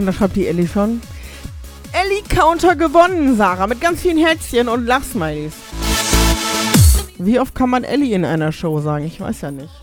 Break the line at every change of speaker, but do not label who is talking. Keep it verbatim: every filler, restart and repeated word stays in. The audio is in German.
Und da schreibt die Elli schon. Elli-Counter gewonnen, Sarah, mit ganz vielen Herzchen und Lachsmilies. Wie oft kann man Elli in einer Show sagen? Ich weiß ja nicht.